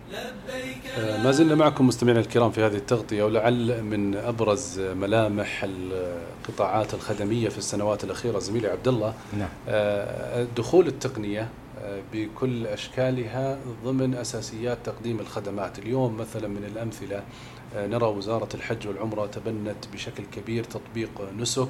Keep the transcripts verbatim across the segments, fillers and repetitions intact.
ما زلنا معكم مستمعينا الكرام في هذه التغطية، ولعل من أبرز ملامح القطاعات الخدمية في السنوات الأخيرة زميلي عبد الله نعم. دخول التقنية بكل أشكالها ضمن أساسيات تقديم الخدمات. اليوم مثلا من الأمثلة نرى وزارة الحج والعمرة تبنت بشكل كبير تطبيق نسك،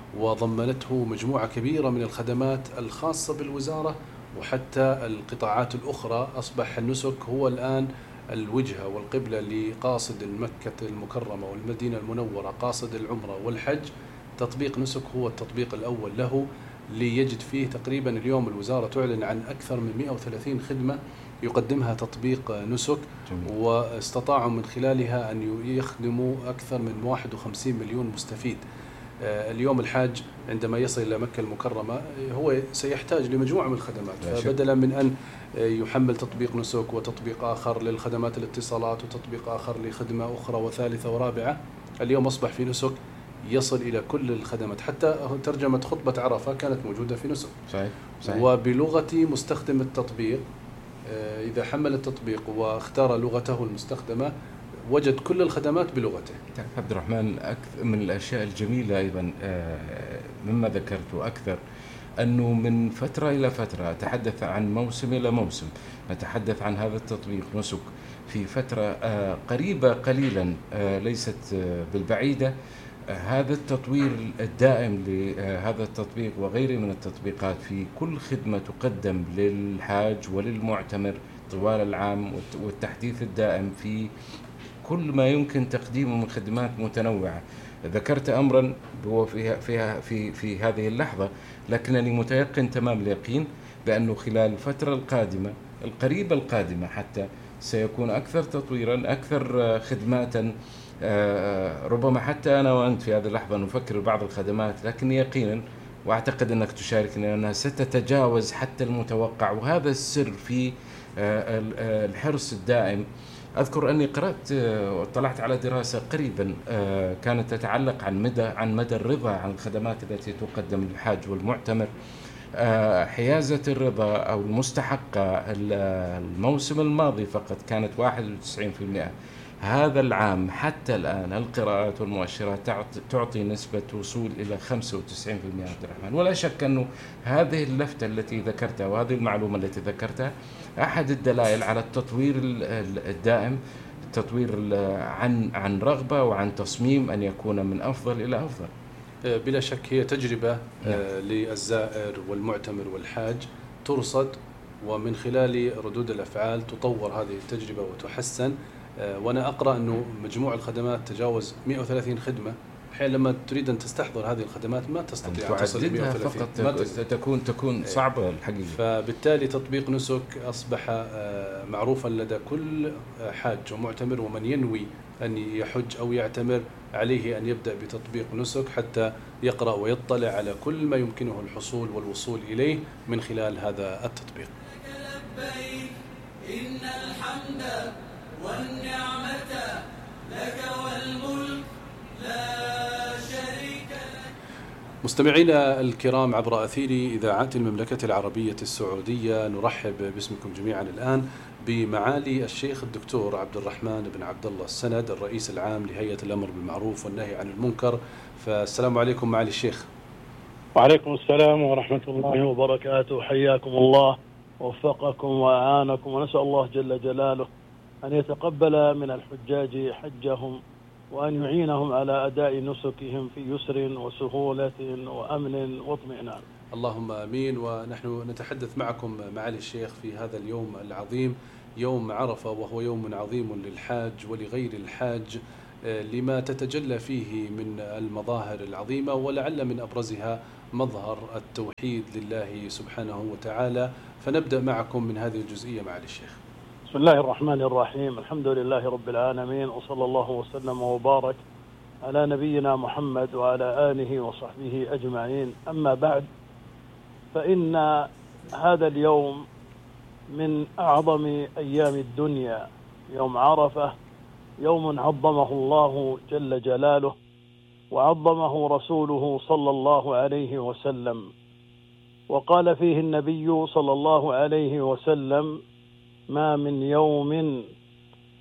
وضمنته مجموعة كبيرة من الخدمات الخاصة بالوزارة وحتى القطاعات الأخرى. أصبح النسك هو الآن الوجهة والقبلة لقاصد المكة المكرمة والمدينة المنورة، قاصد العمرة والحج. تطبيق نسك هو التطبيق الأول له، ليجد فيه تقريبا اليوم الوزارة تعلن عن أكثر من مئة وثلاثين خدمة يقدمها تطبيق نسك، واستطاعوا من خلالها أن يخدموا أكثر من واحد وخمسين مليون مستفيد. اليوم الحاج عندما يصل إلى مكة المكرمة هو سيحتاج لمجموعة من الخدمات، فبدلا من أن يحمل تطبيق نسك وتطبيق آخر للخدمات الاتصالات وتطبيق آخر لخدمة أخرى وثالثة ورابعة، اليوم أصبح في نسك يصل إلى كل الخدمات. حتى ترجمة خطبة عرفة كانت موجودة في نسك. صحيح. صحيح. وبلغة مستخدم التطبيق، إذا حمل التطبيق واختار لغته المستخدمة وجد كل الخدمات بلغته. عبد الرحمن، أكثر من الأشياء الجميلة أيضا مما ذكرت أكثر أنه من فترة إلى فترة أتحدث عن موسم إلى موسم نتحدث عن هذا التطبيق نسك. في فترة قريبة قليلا ليست بالبعيدة هذا التطوير الدائم لهذا التطبيق وغيره من التطبيقات في كل خدمة تقدم للحاج وللمعتمر طوال العام، والتحديث الدائم في كل ما يمكن تقديمه من خدمات متنوعة. ذكرت أمرا هو في, في, في, في هذه اللحظة، لكنني متيقن تمام اليقين بأنه خلال الفترة القادمة القريبة القادمة حتى سيكون أكثر تطويرا، أكثر خدماتا. ربما حتى أنا وأنت في هذه اللحظة نفكر بعض الخدمات، لكن يقينا وأعتقد أنك تشاركني أنها ستتجاوز حتى المتوقع، وهذا السر في الحرص الدائم. أذكر أني قرأت وطلعت على دراسة قريبا كانت تتعلق عن مدى عن مدى الرضا عن الخدمات التي تقدم للحاج والمعتمر. حيازة الرضا أو المستحقة الموسم الماضي فقط كانت واحد وتسعين بالمئة. هذا العام حتى الآن القراءات والمؤشرات تعطي نسبة وصول إلى خمسة وتسعين بالمئة عبد الرحمن. ولا شك أنه هذه اللفتة التي ذكرتها وهذه المعلومة التي ذكرتها أحد الدلائل على التطوير الدائم، التطوير عن عن رغبة وعن تصميم أن يكون من أفضل إلى أفضل. بلا شك هي تجربة للزائر والمعتمر والحاج ترصد، ومن خلال ردود الأفعال تطور هذه التجربة وتحسن. وأنا أقرأ أنه مجموع الخدمات تجاوز مئة وثلاثين خدمة. أحيانا لما تريد أن تستحضر هذه الخدمات ما تستطيع أن تصل مئة وثلاثين فقط، تكون تكون صعبة الحقيقة. فبالتالي تطبيق نسك أصبح معروفا لدى كل حاج ومعتمر، ومن ينوي أن يحج أو يعتمر عليه أن يبدأ بتطبيق نسك حتى يقرأ ويطلع على كل ما يمكنه الحصول والوصول إليه من خلال هذا التطبيق. إن الحمد والنعمة لك والملك لا شريك لك. مستمعينا الكرام عبر أثير إذاعات المملكة العربية السعودية، نرحب باسمكم جميعا الآن بمعالي الشيخ الدكتور عبد الرحمن بن عبد الله السند، الرئيس العام لهيئة الأمر بالمعروف والنهي عن المنكر. فالسلام عليكم معالي الشيخ. وعليكم السلام ورحمة الله وبركاته. حياكم الله ووفقكم وأعانكم، ونسأل الله جل جلاله أن يتقبل من الحجاج حجهم وأن يعينهم على أداء نسكهم في يسر وسهولة وأمن واطمئنان. اللهم آمين. ونحن نتحدث معكم معالي الشيخ في هذا اليوم العظيم، يوم عرفة، وهو يوم عظيم للحاج ولغير الحاج، لما تتجلى فيه من المظاهر العظيمة، ولعل من أبرزها مظهر التوحيد لله سبحانه وتعالى. فنبدأ معكم من هذه الجزئية معالي الشيخ. بسم الله الرحمن الرحيم. الحمد لله رب العالمين، وصلى الله وسلم وبارك على نبينا محمد وعلى آله وصحبه أجمعين. أما بعد، فإن هذا اليوم من أعظم أيام الدنيا، يوم عرفة، يوم عظمه الله جل جلاله وعظمه رسوله صلى الله عليه وسلم. وقال فيه النبي صلى الله عليه وسلم: ما من يوم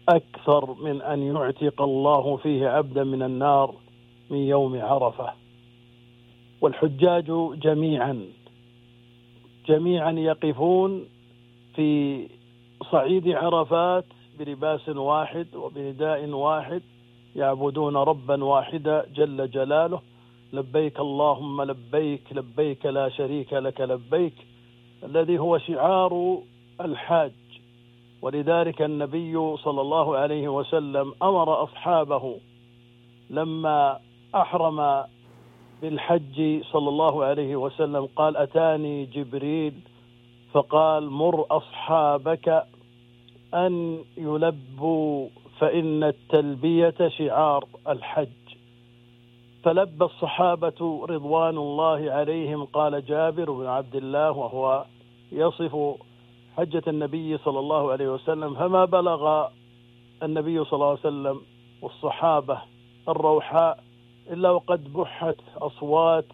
أكثر من أن يعتق الله فيه عبدا من النار من يوم عرفة. والحجاج جميعا جميعا يقفون في صعيد عرفات بلباس واحد وبنداء واحد، يعبدون ربا واحدا جل جلاله، لبيك اللهم لبيك لبيك لا شريك لك لبيك، الذي هو شعار الحاج. ولذلك النبي صلى الله عليه وسلم أمر أصحابه لما أحرم بالحج صلى الله عليه وسلم قال: أتاني جبريل فقال: مر أصحابك أن يلبوا فإن التلبية شعار الحج. فلبى الصحابة رضوان الله عليهم. قال جابر بن عبد الله وهو يصف حجة النبي صلى الله عليه وسلم: فما بلغ النبي صلى الله عليه وسلم والصحابة الروحاء إلا وقد بحت أصوات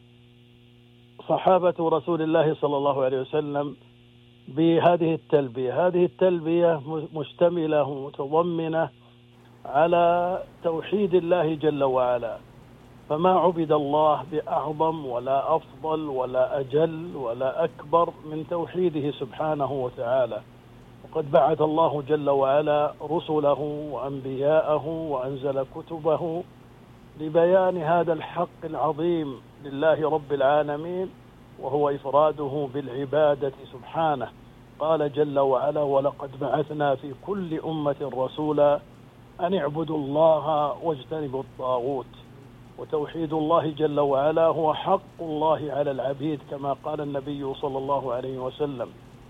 صحابة رسول الله صلى الله عليه وسلم بهذه التلبية. هذه التلبية مشتملة ومتضمنة على توحيد الله جل وعلا، فما عبد الله بأعظم ولا أفضل ولا أجل ولا أكبر من توحيده سبحانه وتعالى. وقد بعث الله جل وعلا رسله وأنبياءه وأنزل كتبه لبيان هذا الحق العظيم لله رب العالمين، وهو إفراده بالعبادة سبحانه. قال جل وعلا: ولقد بعثنا في كل أمة رسولا أن اعبدوا الله واجتنبوا الطاغوت. وتوحيد الله جل وعلا هو حق الله على العبيد كما قال النبي صلى الله عليه وسلم.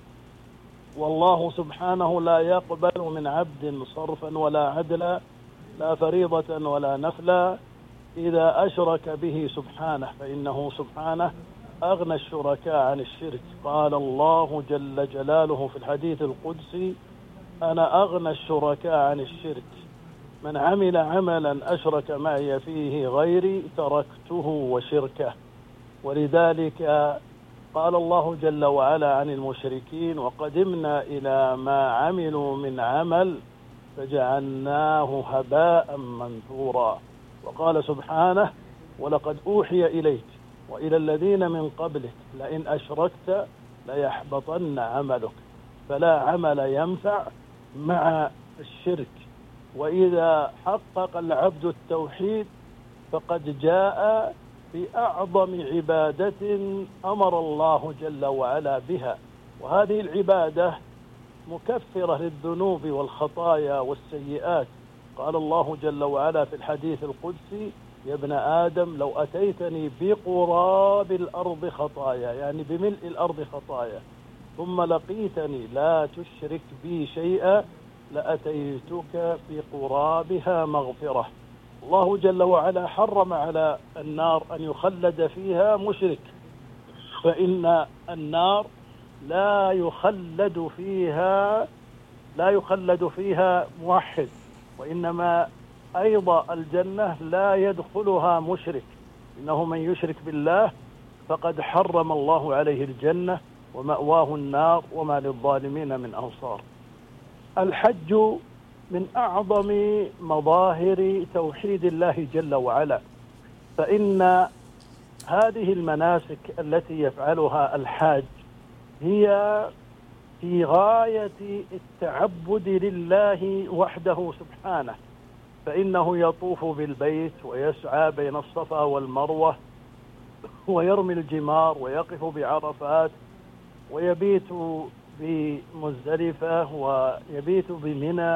والله سبحانه لا يقبل من عبد صرفا ولا عدلا، لا فريضة ولا نفلا، إذا أشرك به سبحانه، فإنه سبحانه أغنى الشركاء عن الشرك. قال الله جل جلاله في الحديث القدسي: أنا أغنى الشركاء عن الشرك، من عمل عملا أشرك معي فيه غيري تركته وشركه. ولذلك قال الله جل وعلا عن المشركين: وقدمنا إلى ما عملوا من عمل فجعلناه هباء منثورا. وقال سبحانه: ولقد أوحي إليك وإلى الذين من قبلك لئن أشركت ليحبطن عملك. فلا عمل ينفع مع الشرك. وإذا حقق العبد التوحيد فقد جاء بأعظم عبادة أمر الله جل وعلا بها، وهذه العبادة مكفرة للذنوب والخطايا والسيئات. قال الله جل وعلا في الحديث القدسي: يا ابن آدم لو أتيتني بقراب الأرض خطايا، يعني بملء الأرض خطايا، ثم لقيتني لا تشرك بي شيئا لأتيتك بقرابها مغفرة. الله جل وعلا حرم على النار أن يخلد فيها مشرك، فإن النار لا يخلد فيها لا يخلد فيها موحد، وإنما أيضا الجنة لا يدخلها مشرك، إنه من يشرك بالله فقد حرم الله عليه الجنة ومأواه النار وما للظالمين من أنصار. الحج من أعظم مظاهر توحيد الله جل وعلا، فإن هذه المناسك التي يفعلها الحاج هي في غاية التعبد لله وحده سبحانه، فإنه يطوف بالبيت ويسعى بين الصفا والمروة ويرمي الجمار ويقف بعرفات ويبيت بمزدلفة ويبيت بمنى.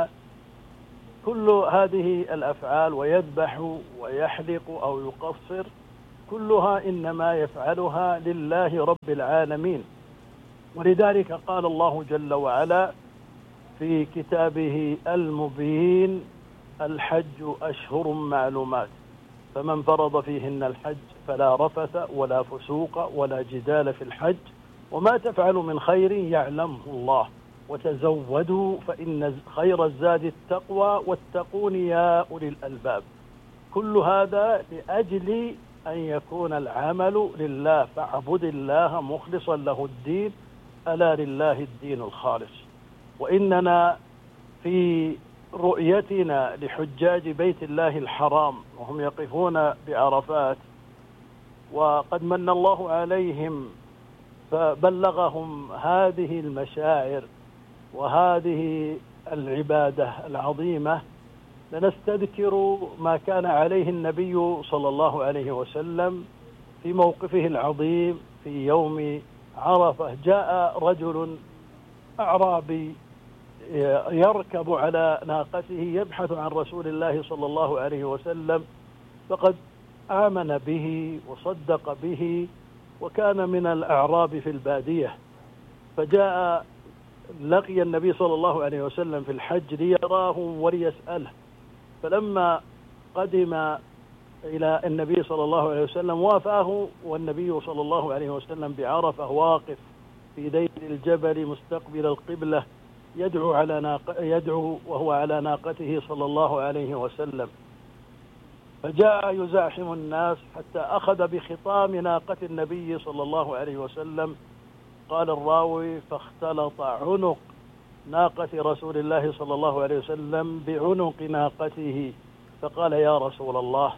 كل هذه الأفعال ويذبح ويحلق أو يقصر كلها إنما يفعلها لله رب العالمين. ولذلك قال الله جل وعلا في كتابه المبين: الحج أشهر معلومات فمن فرض فيهن الحج فلا رفث ولا فسوق ولا جدال في الحج وما تفعل من خير يعلمه الله وتزودوا فإن خير الزاد التقوى واتقون يا أولي الألباب. كل هذا لأجل أن يكون العمل لله، فاعبد الله مخلصا له الدين، ألا لله الدين الخالص. وإننا في رؤيتنا لحجاج بيت الله الحرام وهم يقفون بعرفات، وقد من الله عليهم فبلغهم هذه المشاعر وهذه العبادة العظيمة، لنستذكر ما كان عليه النبي صلى الله عليه وسلم في موقفه العظيم في يوم عرفة. جاء رجل أعرابي يركب على ناقته يبحث عن رسول الله صلى الله عليه وسلم، فقد آمن به وصدق به وكان من الأعراب في البادية، فجاء لقي النبي صلى الله عليه وسلم في الحج ليراه وليسأله، فلما قدم إلى النبي صلى الله عليه وسلم وافاه والنبي صلى الله عليه وسلم بعرفة واقف في ذيل الجبل مستقبل القبلة يدعو على ناق... يدعو وهو على ناقته صلى الله عليه وسلم، فجاء يزاحم الناس حتى أخذ بخطام ناقة النبي صلى الله عليه وسلم. قال الراوي فاختلط عنق ناقة رسول الله صلى الله عليه وسلم بعنق ناقته، فقال يا رسول الله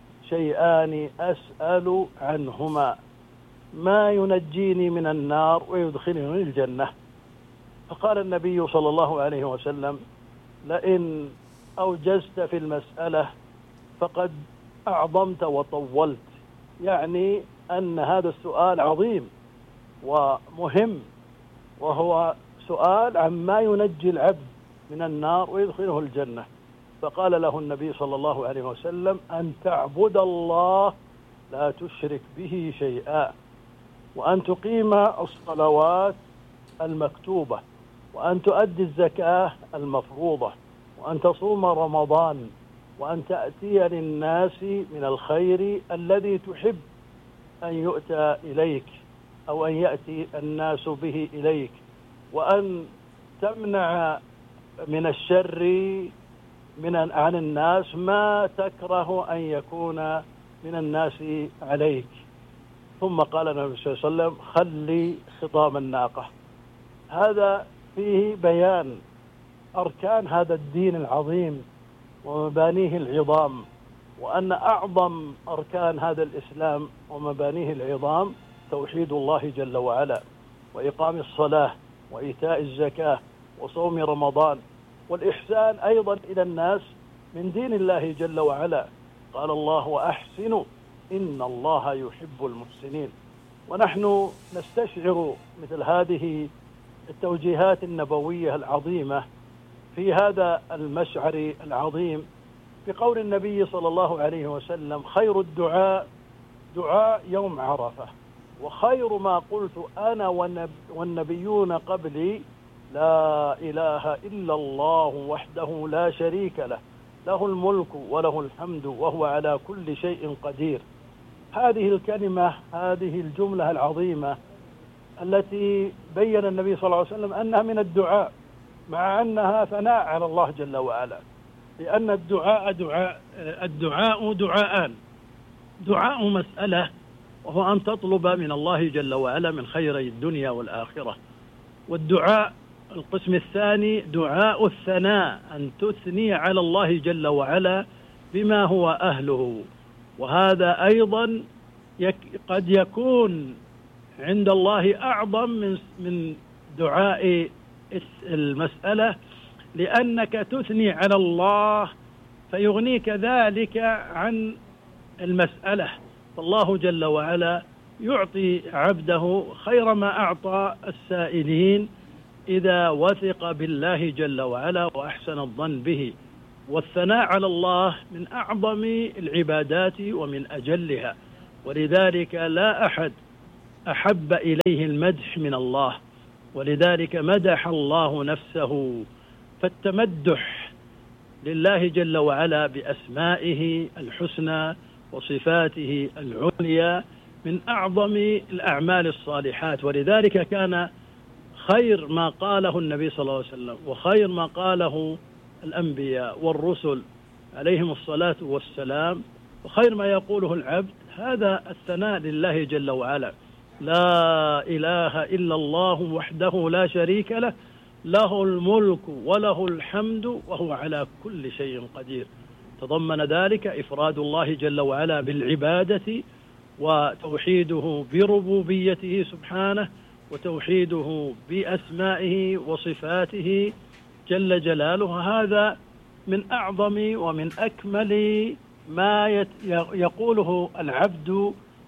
شيئان أسأل عنهما ما ينجيني من النار ويدخلني الجنة. فقال النبي صلى الله عليه وسلم لئن أوجزت في المسألة فقد أعظمت وطولت، يعني أن هذا السؤال عظيم ومهم، وهو سؤال عما ينجي العبد من النار ويدخله الجنة. فقال له النبي صلى الله عليه وسلم أن تعبد الله لا تشرك به شيئا، وأن تقيم الصلوات المكتوبة، وأن تؤدي الزكاة المفروضة، وأن تصوم رمضان، وأن تأتي للناس من الخير الذي تحب أن يؤتى إليك أو أن يأتي الناس به إليك، وأن تمنع من الشر من عن الناس ما تكره أن يكون من الناس عليك. ثم قال النبي صلى الله عليه وسلم خلي خطام الناقة. هذا فيه بيان أركان هذا الدين العظيم ومبانيه العظام، وأن أعظم أركان هذا الإسلام ومبانيه العظام توحيد الله جل وعلا، وإقام الصلاة، وإيتاء الزكاة، وصوم رمضان، والإحسان أيضا إلى الناس من دين الله جل وعلا. قال الله وأحسنوا إن الله يحب المحسنين. ونحن نستشعر مثل هذه التوجيهات النبوية العظيمة في هذا المشعر العظيم بقول النبي صلى الله عليه وسلم خير الدعاء دعاء يوم عرفة، وخير ما قلت أنا والنبيون قبلي لا إله إلا الله وحده لا شريك له له الملك وله الحمد وهو على كل شيء قدير. هذه الكلمة، هذه الجملة العظيمة التي بين النبي صلى الله عليه وسلم أنها من الدعاء، مع أنها ثناء على الله جل وعلا، لأن الدعاء دعاء الدعاء دعاءان: دعاء مسألة وهو أن تطلب من الله جل وعلا من خيري الدنيا والآخرة، والدعاء القسم الثاني دعاء الثناء، أن تثني على الله جل وعلا بما هو أهله. وهذا أيضا قد يكون عند الله أعظم من من دعاء المسألة، لأنك تثني على الله فيغنيك ذلك عن المسألة. فالله جل وعلا يعطي عبده خير ما أعطى السائلين إذا وثق بالله جل وعلا وأحسن الظن به. والثناء على الله من أعظم العبادات ومن أجلها، ولذلك لا أحد أحب إليه المدح من الله، ولذلك مدح الله نفسه. فالتمدح لله جل وعلا بأسمائه الحسنى وصفاته العليا من أعظم الأعمال الصالحات، ولذلك كان خير ما قاله النبي صلى الله عليه وسلم وخير ما قاله الأنبياء والرسل عليهم الصلاة والسلام، وخير ما يقوله العبد هذا الثناء لله جل وعلا: لا إله إلا الله وحده لا شريك له له الملك وله الحمد وهو على كل شيء قدير. تضمن ذلك إفراد الله جل وعلا بالعبادة وتوحيده بربوبيته سبحانه وتوحيده بأسمائه وصفاته جل جلاله. هذا من أعظم ومن أكمل ما يقوله العبد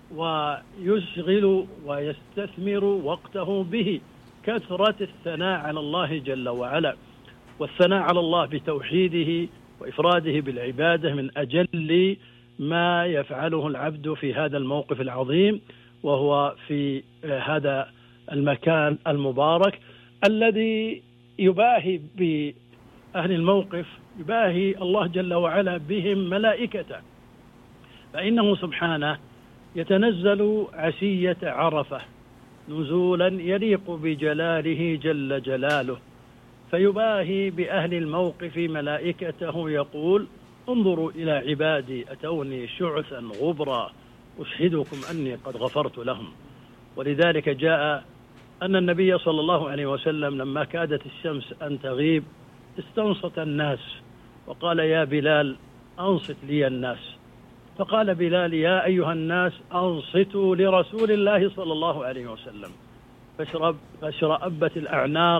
ويشغل ويستثمر وقته به، كثرة الثناء على الله جل وعلا، والثناء على الله بتوحيده وإفراده بالعبادة من أجل ما يفعله العبد في هذا الموقف العظيم، وهو في هذا المكان المبارك الذي يباهي بأهل الموقف، يباهي الله جل وعلا بهم ملائكته، فإنه سبحانه يتنزل عشية عرفة نزولا يليق بجلاله جل جلاله، فيباهي بأهل الموقف ملائكته يقول: انظروا إلى عبادي أتوني شعثا غبرا أشهدكم أني قد غفرت لهم. ولذلك جاء أن النبي صلى الله عليه وسلم لما كادت الشمس أن تغيب استنصت الناس وقال: يا بلال أنصت لي الناس. فقال بلال: يا أيها الناس أنصتوا لرسول الله صلى الله عليه وسلم. فاشرب فاشرأبت الأعناق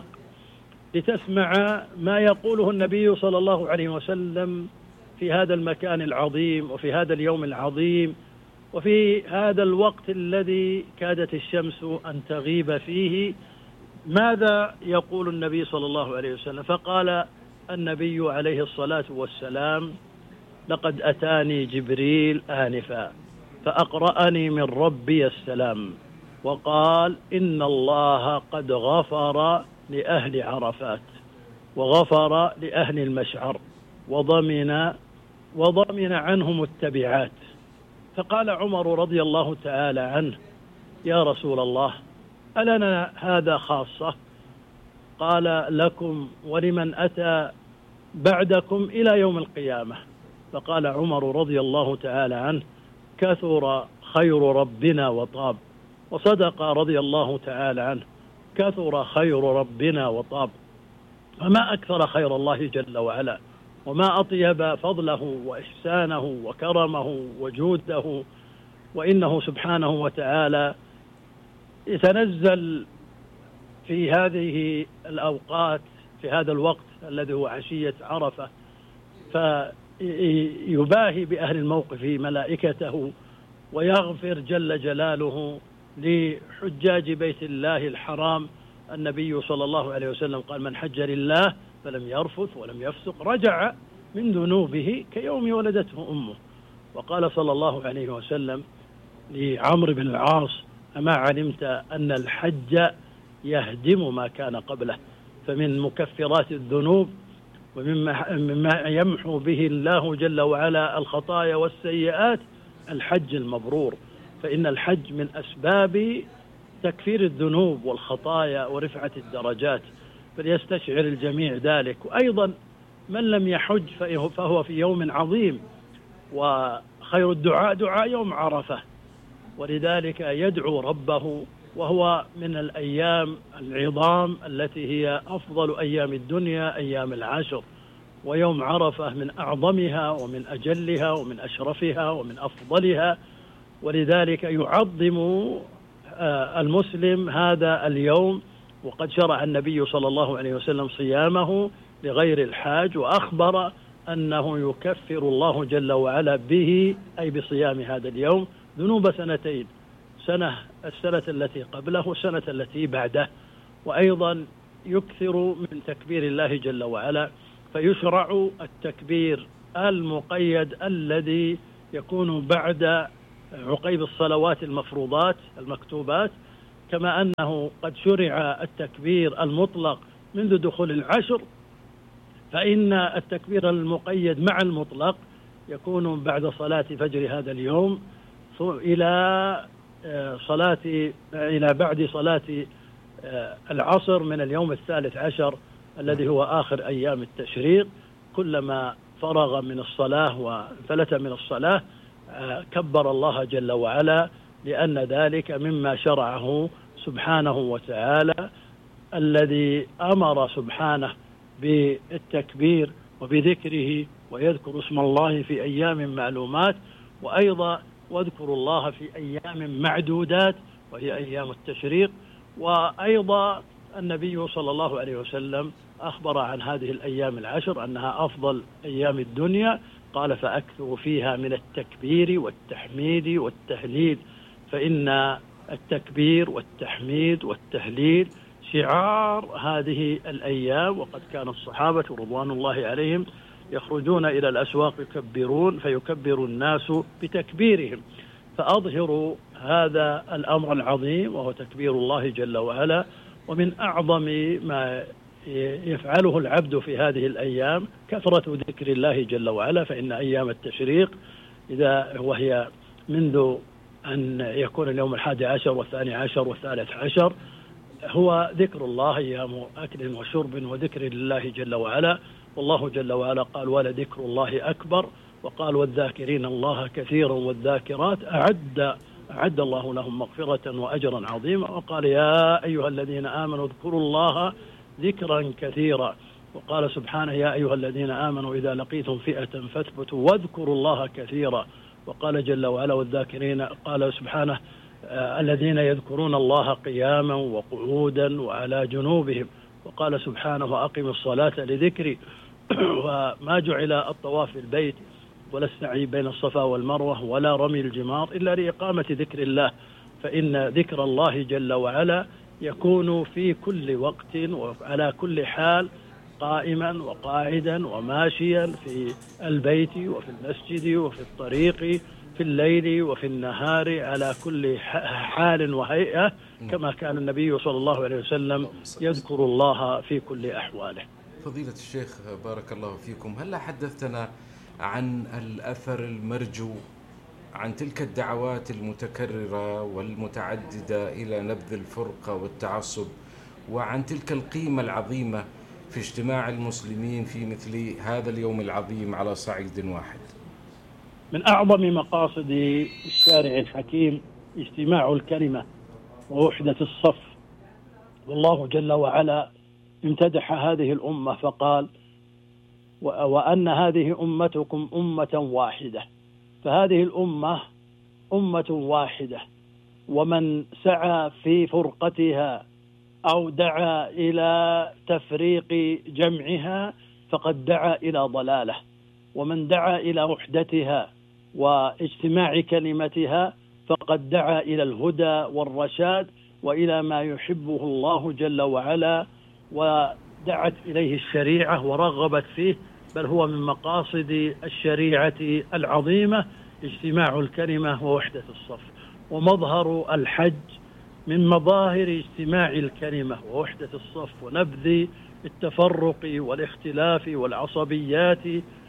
لتسمع ما يقوله النبي صلى الله عليه وسلم في هذا المكان العظيم وفي هذا اليوم العظيم وفي هذا الوقت الذي كادت الشمس أن تغيب فيه. ماذا يقول النبي صلى الله عليه وسلم؟ فقال النبي عليه الصلاة والسلام: لقد أتاني جبريل آنفا فأقرأني من ربي السلام وقال: إن الله قد غفر لأهل عرفات وغفر لأهل المشعر وضمن وضمن عنهم التبعات. فقال عمر رضي الله تعالى عنه: يا رسول الله ألنا هذا خاصة؟ قال: لكم ولمن أتى بعدكم إلى يوم القيامة. فقال عمر رضي الله تعالى عنه: كثر خير ربنا وطاب. وصدق رضي الله تعالى عنه: كثر خير ربنا وطاب. فما أكثر خير الله جل وعلا، وما أطيب فضله وإحسانه وكرمه وجوده. وإنه سبحانه وتعالى يتنزل في هذه الأوقات في هذا الوقت الذي هو عشية عرفة، فيباهي بأهل الموقف ملائكته ويغفر جل جلاله لحجاج بيت الله الحرام. النبي صلى الله عليه وسلم قال: من حج لله فلم يرفث ولم يفسق رجع من ذنوبه كيوم ولدته أمه. وقال صلى الله عليه وسلم لعمرو بن العاص: أما علمت أن الحج يهدم ما كان قبله؟ فمن مكفرات الذنوب ومما يمحو به الله جل وعلا الخطايا والسيئات الحج المبرور، فإن الحج من أسباب تكفير الذنوب والخطايا ورفعة الدرجات، فليستشعر الجميع ذلك. وأيضا من لم يحج فهو في يوم عظيم، وخير الدعاء دعاء يوم عرفة، ولذلك يدعو ربه، وهو من الأيام العظام التي هي أفضل أيام الدنيا، أيام العشر. ويوم عرفة من أعظمها ومن أجلها ومن أشرفها ومن أفضلها، ولذلك يعظم المسلم هذا اليوم. وقد شرع النبي صلى الله عليه وسلم صيامه لغير الحاج، وأخبر أنه يكفر الله جل وعلا به، أي بصيام هذا اليوم، ذنوب سنتين، سنة السنة التي قبله والسنة التي بعده. وأيضا يكثر من تكبير الله جل وعلا، فيشرع التكبير المقيد الذي يكون بعد عقيب الصلوات المفروضات المكتوبات، كما أنه قد شرع التكبير المطلق منذ دخول العشر، فإن التكبير المقيد مع المطلق يكون بعد صلاة فجر هذا اليوم إلى صلاة إلى بعد صلاة العصر من اليوم الثالث عشر الذي هو آخر أيام التشريق. كلما فرغ من الصلاة وانفلت من الصلاة كبر الله جل وعلا، لأن ذلك مما شرعه سبحانه وتعالى الذي أمر سبحانه بالتكبير وبذكره، ويذكر اسم الله في أيام معلومات، وأيضا واذكروا الله في أيام معدودات وهي أيام التشريق. وأيضا النبي صلى الله عليه وسلم أخبر عن هذه الأيام العشر أنها أفضل أيام الدنيا، قال فأكثروا فيها من التكبير والتحميد والتهليل، فإن التكبير والتحميد والتهليل شعار هذه الأيام. وقد كان الصحابة رضوان الله عليهم يخرجون إلى الأسواق يكبرون فيكبر الناس بتكبيرهم، فأظهروا هذا الأمر العظيم وهو تكبير الله جل وعلا. ومن أعظم ما يفعله العبد في هذه الأيام كثرة ذكر الله جل وعلا، فإن أيام التشريق إذا وهي منذ أن يكون اليوم الحادي عشر والثاني عشر والثالث عشر هو ذكر الله، أيام أكل وشرب وذكر لله جل وعلا. والله جل وعلا قال ولذكر الله أكبر، وقال والذاكرين الله كثيرا والذاكرات أعد أعد الله لهم مغفرة وأجرا عظيما. وقال يا أيها الذين آمنوا اذكروا الله ذكرا كثيرا. وقال سبحانه يا أيها الذين آمنوا إذا لقيتم فئة فاثبتوا واذكروا الله كثيرا. وقال جل وعلا والذاكرين، قال سبحانه آه الذين يذكرون الله قياما وقعودا وعلى جنوبهم. وقال سبحانه وأقم الصلاة لذكري. وما جعل الطواف في البيت ولا السعي بين الصفا والمروة ولا رمي الجمار إلا لإقامة ذكر الله، فإن ذكر الله جل وعلا يكون في كل وقت وعلى كل حال، قائما وقاعدا وماشيا في البيت وفي المسجد وفي الطريق، في الليل وفي النهار، على كل حال وهيئة، كما كان النبي صلى الله عليه وسلم يذكر الله في كل أحواله. فضيلة الشيخ بارك الله فيكم، هل حدثتنا عن الأثر المرجو عن تلك الدعوات المتكررة والمتعددة إلى نبذ الفرقة والتعصب، وعن تلك القيمة العظيمة في اجتماع المسلمين في مثل هذا اليوم العظيم على صعيد واحد؟ من أعظم مقاصد الشارع الحكيم اجتماع الكلمة ووحدة الصف. والله جل وعلا امتدح هذه الأمة فقال وأن هذه أمتكم أمة واحدة، فهذه الأمة أمة واحدة، ومن سعى في فرقتها أو دعا إلى تفريق جمعها فقد دعا إلى ضلالة، ومن دعا إلى وحدتها واجتماع كلمتها فقد دعا إلى الهدى والرشاد وإلى ما يحبه الله جل وعلا، ودعت إليه الشريعة ورغبت فيه، بل هو من مقاصد الشريعة العظيمة اجتماع الكلمة ووحدة الصف. ومظهر الحج من مظاهر اجتماع الكلمة ووحدة الصف ونبذ التفرق والاختلاف والعصبيات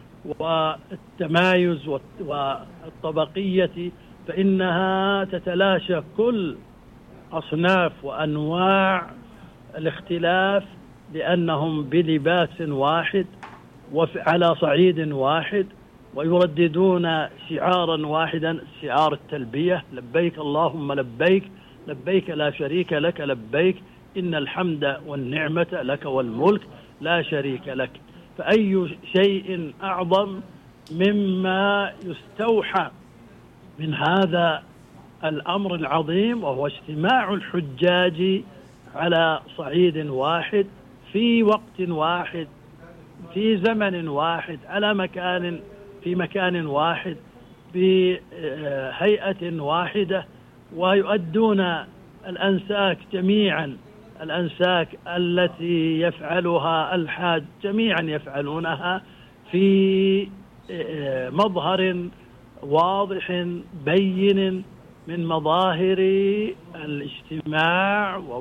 والتمايز والطبقية، فإنها تتلاشى كل أصناف وأنواع الاختلاف، لأنهم بلباس واحد وعلى صعيد واحد، ويرددون شعارا واحدا، شعار التلبية لبيك اللهم لبيك لبيك لا شريك لك لبيك إن الحمد والنعمة لك والملك لا شريك لك. فأي شيء أعظم مما يستوحى من هذا الأمر العظيم، وهو اجتماع الحجاج على صعيد واحد في وقت واحد في زمن واحد على مكان في مكان واحد بهيئة واحدة، ويؤدون الأنساك جميعا، الأنساك التي يفعلها الحاج جميعا يفعلونها في مظهر واضح بين من مظاهر الاجتماع